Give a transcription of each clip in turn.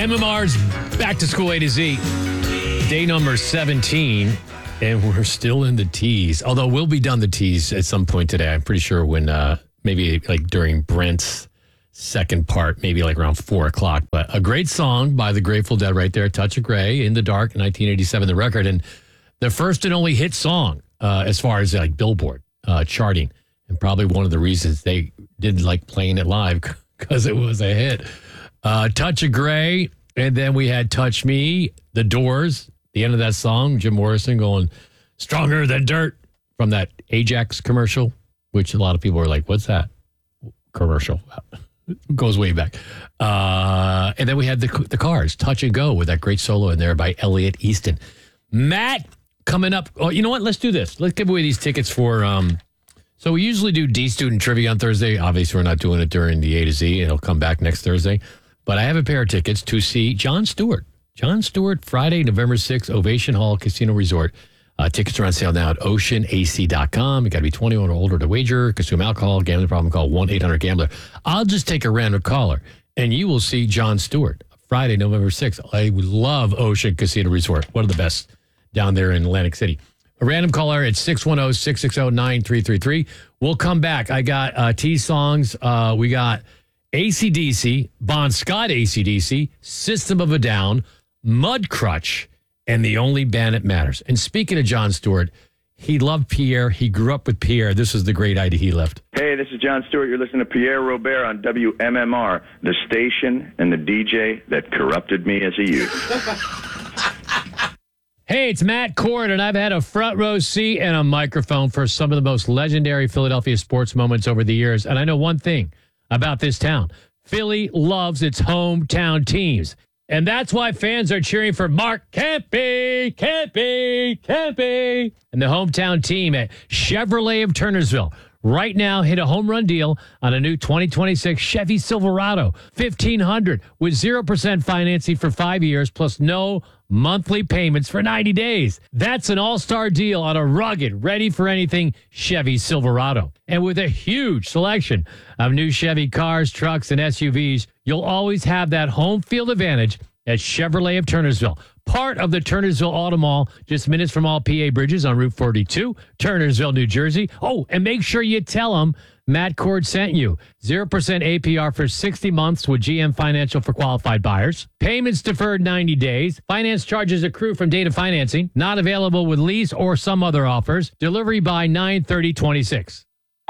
MMR's Back to School A to Z. Day number 17, and we're still in the tees. Although we'll be done the tees at some point today. I'm pretty sure when maybe like during Brent's second part, maybe like around 4 o'clock. But a great song by the Grateful Dead right there, Touch of Grey, In the Dark, 1987, the record. And the first and only hit song as far as like Billboard charting. And probably one of the reasons they didn't like playing it live because it was a hit. Touch of Grey, and then we had Touch Me, The Doors, the end of that song, Jim Morrison going stronger than dirt from that Ajax commercial, which a lot of people are like, what's that commercial? Goes way back. And then we had the Cars, Touch and Go, with that great solo in there by Elliot Easton. Matt, coming up. Oh, you know what? Let's do this. Let's give away these tickets for... So we usually do D-Student Trivia on Thursday. Obviously, we're not doing it during the A to Z. It'll come back next Thursday. But I have a pair of tickets to see Jon Stewart. Jon Stewart, Friday, November 6th, Ovation Hall Casino Resort. Tickets are on sale now at oceanac.com. You got to be 21 or older to wager. Consume alcohol. Gambling problem, call 1-800-GAMBLER. I'll just take a random caller, and you will see Jon Stewart. Friday, November 6th. I love Ocean Casino Resort. One of the best down there in Atlantic City. A random caller at 610-660-9333. We'll come back. I got T songs. We got AC/DC, Bon Scott AC/DC, System of a Down, Mudcrutch, and The Only Band That Matters. And speaking of Jon Stewart, he loved Pierre. He grew up with Pierre. This is the great idea he left. Hey, this is Jon Stewart. You're listening to Pierre Robert on WMMR, the station and the DJ that corrupted me as a youth. Hey, it's Matt Cord, and I've had a front row seat and a microphone for some of the most legendary Philadelphia sports moments over the years. And I know one thing about this town. Philly loves its hometown teams. And that's why fans are cheering for Mark Campy, and the hometown team at Chevrolet of Turnersville. Right now, hit a home run deal on a new 2026 Chevy Silverado 1500 with 0% financing for 5 years plus no monthly payments for 90 days. That's an all-star deal on a rugged, ready-for-anything Chevy Silverado. And with a huge selection of new Chevy cars, trucks, and SUVs, you'll always have that home field advantage at Chevrolet of Turnersville. Part of the Turnersville Auto Mall, just minutes from all PA bridges on Route 42, Turnersville, New Jersey. Oh, and make sure you tell them Matt Cord sent you. 0% APR for 60 months with GM Financial for qualified buyers. Payments deferred 90 days. Finance charges accrue from date of financing. Not available with lease or some other offers. Delivery by 9/30/26.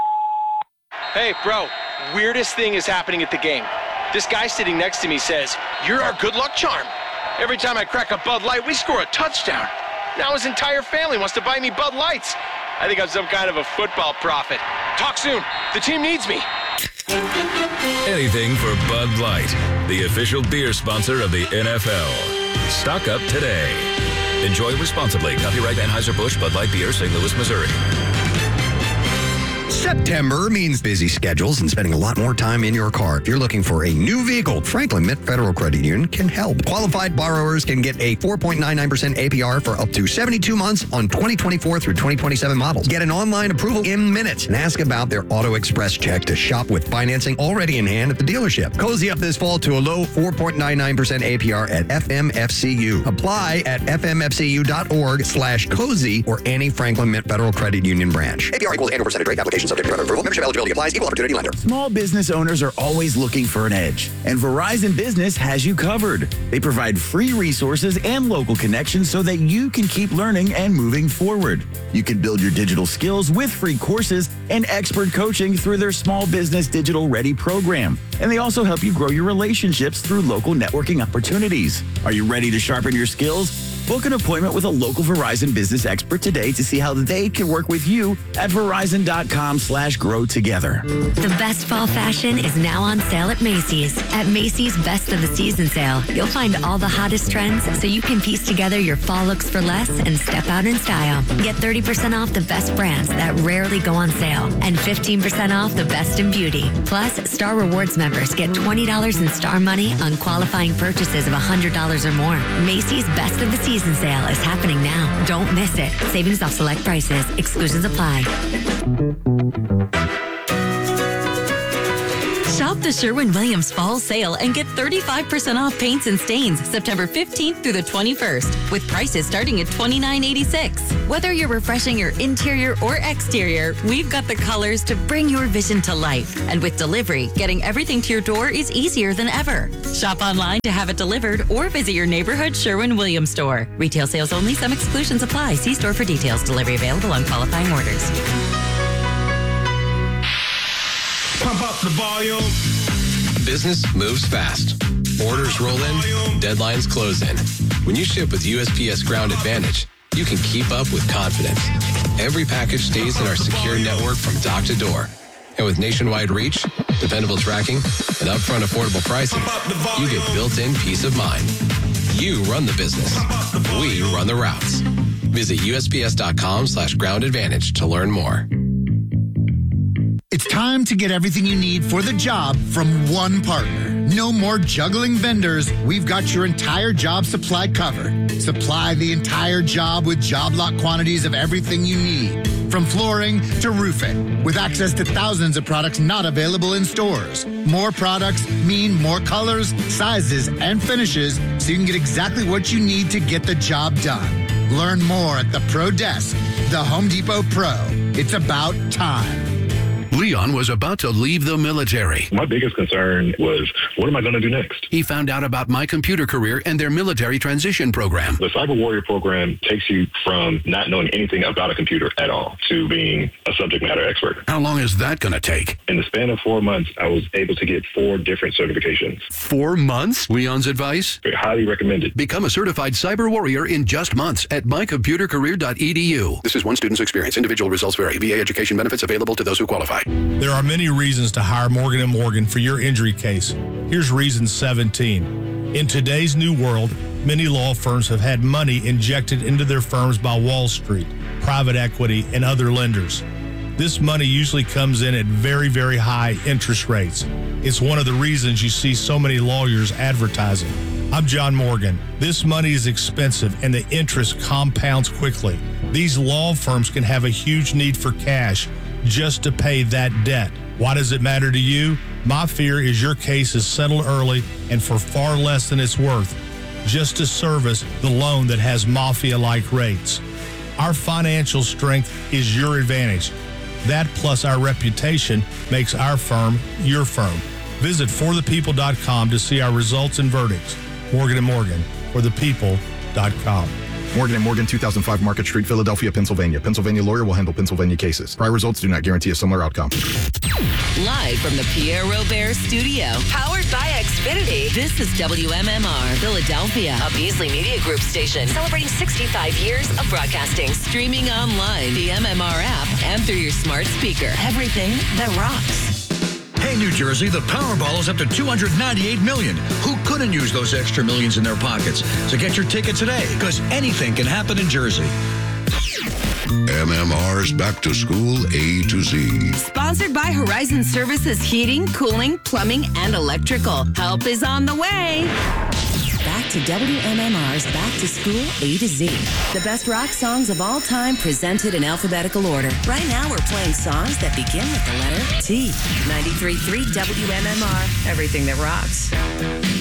Hey, bro, weirdest thing is happening at the game. This guy sitting next to me says, "You're our good luck charm." Every time I crack a Bud Light, we score a touchdown. Now his entire family wants to buy me Bud Lights. I think I'm some kind of a football prophet. Talk soon. The team needs me. Anything for Bud Light, the official beer sponsor of the NFL. Stock up today. Enjoy responsibly. Copyright Anheuser-Busch Bud Light Beer, St. Louis, Missouri. September means busy schedules and spending a lot more time in your car. If you're looking for a new vehicle, Franklin Mint Federal Credit Union can help. Qualified borrowers can get a 4.99% APR for up to 72 months on 2024 through 2027 models. Get an online approval in minutes and ask about their Auto Express check to shop with financing already in hand at the dealership. Cozy up this fall to a low 4.99% APR at FMFCU. Apply at fmfcu.org/cozy or any Franklin Mint Federal Credit Union branch. APR equals annual percentage rate. Application subject to credit approval. Membership eligibility applies. Equal opportunity lender. Small business owners are always looking for an edge, and Verizon Business has you covered. They provide free resources and local connections so that you can keep learning and moving forward. You can build your digital skills with free courses and expert coaching through their Small Business Digital Ready program. And they also help you grow your relationships through local networking opportunities. Are you ready to sharpen your skills? Book an appointment with a local Verizon business expert today to see how they can work with you at verizon.com/grow together. The best fall fashion is now on sale at Macy's. At Macy's Best of the Season sale, you'll find all the hottest trends so you can piece together your fall looks for less and step out in style. Get 30% off the best brands that rarely go on sale and 15% off the best in beauty. Plus, Star Rewards members get $20 in Star money on qualifying purchases of $100 or more. Macy's Best of the Season sale is happening now. Don't miss it. Savings off select prices. Exclusions apply. Shop Shop the Sherwin-Williams Fall Sale and get 35% off paints and stains September 15th through the 21st, with prices starting at $29.86. Whether you're refreshing your interior or exterior, we've got the colors to bring your vision to life. And with delivery, getting everything to your door is easier than ever. Shop online to have it delivered or visit your neighborhood Sherwin-Williams store. Retail sales only. Some exclusions apply. See store for details. Delivery available on qualifying orders. Pump up the volume. Business moves fast. Orders roll in, deadlines close in. When you ship with USPS Ground Advantage, you can keep up with confidence. Every package stays in our secure network from dock to door. And with nationwide reach, dependable tracking, and upfront affordable pricing, you get built-in peace of mind. You run the business. We run the routes. Visit USPS.com/Ground Advantage to learn more. It's time to get everything you need for the job from one partner. No more juggling vendors. We've got your entire job supply covered. Supply the entire job with job lot quantities of everything you need, from flooring to roofing, with access to thousands of products not available in stores. More products mean more colors, sizes, and finishes, so you can get exactly what you need to get the job done. Learn more at the Pro Desk, the Home Depot Pro. It's about time. Leon was about to leave the military. My biggest concern was, what am I going to do next? He found out about My Computer Career and their military transition program. The Cyber Warrior program takes you from not knowing anything about a computer at all to being a subject matter expert. How long is that going to take? In the span of 4 months, I was able to get 4 different certifications. 4 months? Leon's advice? Highly recommended. Become a certified Cyber Warrior in just months at mycomputercareer.edu. This is one student's experience. Individual results vary. VA education benefits available to those who qualify. There are many reasons to hire Morgan & Morgan for your injury case. Here's reason 17. In today's new world, many law firms have had money injected into their firms by Wall Street, private equity, and other lenders. This money usually comes in at very, very high interest rates. It's one of the reasons you see so many lawyers advertising. I'm John Morgan. This money is expensive and the interest compounds quickly. These law firms can have a huge need for cash just to pay that debt. Why does it matter to you? My fear is your case is settled early and for far less than it's worth, just to service the loan that has mafia-like rates. Our financial strength is your advantage. That plus our reputation makes our firm your firm. Visit forthepeople.com to see our results and verdicts. Morgan & Morgan, forthepeople.com. Morgan & Morgan, 2005 Market Street, Philadelphia, Pennsylvania. Pennsylvania lawyer will handle Pennsylvania cases. Prior results do not guarantee a similar outcome. Live from the Pierre Robert Studio, powered by Xfinity. This is WMMR Philadelphia, a Beasley Media Group station, celebrating 65 years of broadcasting. Streaming online, the MMR app, and through your smart speaker. Everything that rocks. Hey, New Jersey, the Powerball is up to $298 million. Who couldn't use those extra millions in their pockets? So get your ticket today, because anything can happen in Jersey. MMR's Back to School A to Z. Sponsored by Horizon Services Heating, Cooling, Plumbing, and Electrical. Help is on the way. Back to WMMR's Back to School A to Z. The best rock songs of all time presented in alphabetical order. Right now we're playing songs that begin with the letter T. 93.3 WMMR. Everything that rocks.